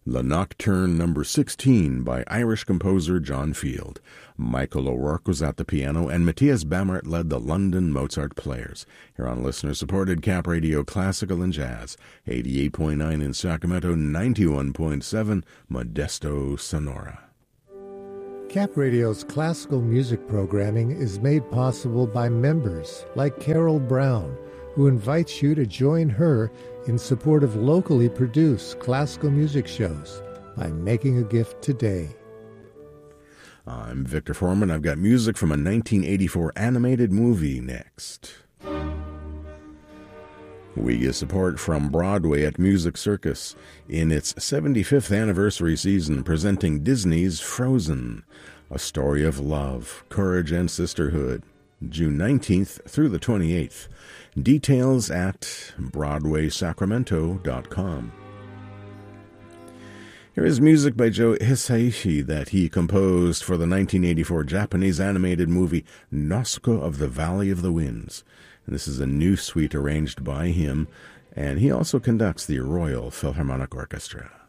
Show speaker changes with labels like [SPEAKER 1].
[SPEAKER 1] La Nocturne No. 16 by Irish composer John Field. Michael O'Rourke was at the piano, and Matthias Bammert led the London Mozart Players. Here on listener-supported Cap Radio Classical and Jazz, 88.9 in Sacramento, 91.7 Modesto, Sonora.
[SPEAKER 2] Cap Radio's classical music programming is made possible by members like Carol Brown, who invites you to join her in support of locally produced classical music shows by making a gift today.
[SPEAKER 1] I'm Victor Foreman. I've got music from a 1984 animated movie next. We get support from Broadway at Music Circus in its 75th anniversary season, presenting Disney's Frozen, a story of love, courage, and sisterhood, June 19th through the 28th. Details at BroadwaySacramento.com. Here is music by Joe Hisaishi that he composed for the 1984 Japanese animated movie Nausicaa of the Valley of the Winds. And this is a new suite arranged by him, and he also conducts the Royal Philharmonic Orchestra.